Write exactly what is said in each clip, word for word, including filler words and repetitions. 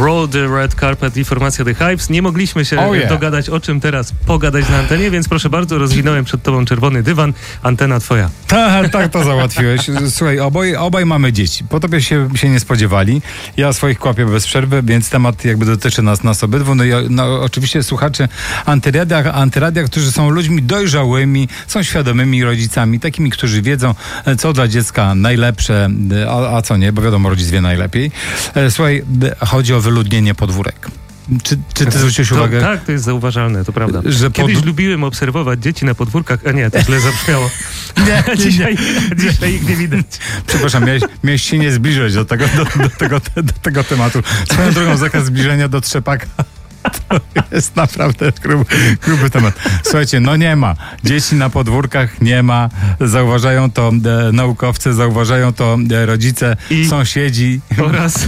Roll the Red Carpet i formacja The Hives. Nie mogliśmy się oh yeah. dogadać, o czym teraz pogadać na antenie, więc proszę bardzo, rozwinąłem przed tobą czerwony dywan. Antena twoja. Tak, tak to załatwiłeś. Słuchaj, obaj, obaj mamy dzieci. Po tobie się, się nie spodziewali. Ja swoich kłapię bez przerwy, więc temat jakby dotyczy nas, nas obydwu. No i no, oczywiście słuchacze antyradia, antyradia, którzy są ludźmi dojrzałymi, są świadomymi rodzicami, takimi, którzy wiedzą, co dla dziecka najlepsze, a, a co nie, bo wiadomo, rodzic wie najlepiej. Słuchaj, chodzi o wyludnienie podwórek. Czy, czy ty zwróciłeś to, uwagę? Tak, to jest zauważalne, to prawda. Że Kiedyś pod... lubiłem obserwować dzieci na podwórkach, a nie, to źle zabrzmiało. nie, nie, dzisiaj, dzisiaj ich nie widać. Przepraszam, miałeś, miałeś się nie zbliżać do tego, do, do, tego, do tego tematu. Swoją drogą zakaz zbliżenia do trzepaka. To jest naprawdę gruby, gruby temat. Słuchajcie, no nie ma. Dzieci na podwórkach nie ma. Zauważają to e, naukowcy, zauważają to e, rodzice, I sąsiedzi. Oraz...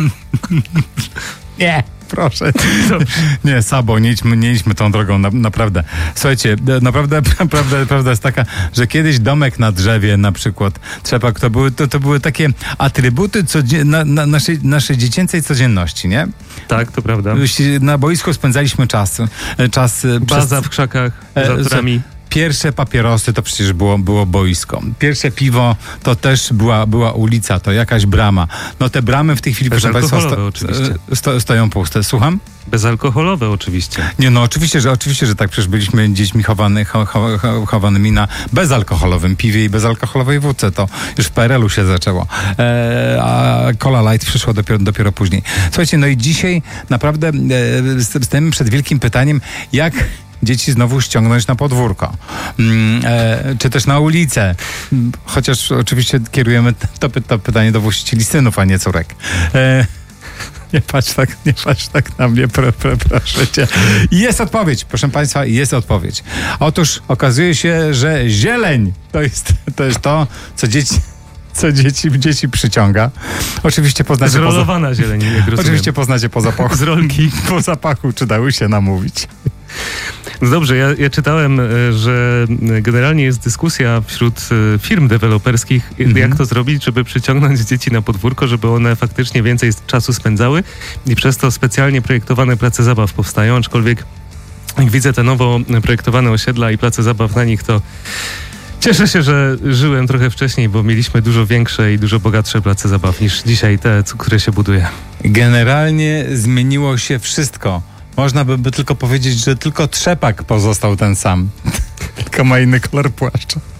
nie. Proszę. Nie, Sabo, nie idźmy, nie idźmy tą drogą, na, naprawdę. Słuchajcie, naprawdę prawda, prawda jest taka, że kiedyś domek na drzewie na przykład, trzepak, to były, to, to były takie atrybuty codzie- na, na naszej, naszej dziecięcej codzienności, nie? Tak, to prawda. Na boisku spędzaliśmy czas. czas Baza przez, w krzakach, za torami. Pierwsze papierosy to przecież było, było boisko. Pierwsze piwo to też była, była ulica, to jakaś brama. No te bramy w tej chwili, proszę Państwa, sto, sto, stoją puste. Słucham? Bezalkoholowe oczywiście. Nie, no oczywiście, że oczywiście, że tak. Przecież byliśmy dziećmi chowany, cho, cho, cho, chowanymi na bezalkoholowym piwie i bezalkoholowej wódce. To już w P R L u się zaczęło. E, a Cola Light przyszło dopiero, dopiero później. Słuchajcie, no i dzisiaj naprawdę e, stajemy przed wielkim pytaniem, jak dzieci znowu ściągnąć na podwórko. Mm, e, czy też na ulicę. Chociaż oczywiście kierujemy to, to pytanie do właścicieli synów, a nie córek. E, nie patrz tak, nie patrz tak na mnie, pro, pro, proszę cię. Jest odpowiedź, proszę Państwa, jest odpowiedź. Otóż okazuje się, że zieleń to jest to, jest to co dzieci... co dzieci, dzieci przyciąga. Oczywiście poznacie... Zrolowana po za... zieleń, jak rozumiem. Oczywiście poznacie po zapachu. Z rolki. Po zapachu, czy dały się namówić. No dobrze, ja, ja czytałem, że generalnie jest dyskusja wśród firm deweloperskich, mm-hmm. jak to zrobić, żeby przyciągnąć dzieci na podwórko, żeby one faktycznie więcej czasu spędzały i przez to specjalnie projektowane place zabaw powstają, aczkolwiek jak widzę te nowo projektowane osiedla i place zabaw na nich, to cieszę się, że żyłem trochę wcześniej, bo mieliśmy dużo większe i dużo bogatsze place zabaw niż dzisiaj te, które się buduje. Generalnie zmieniło się wszystko. Można by, by tylko powiedzieć, że tylko trzepak pozostał ten sam. Tylko ma inny kolor płaszcza.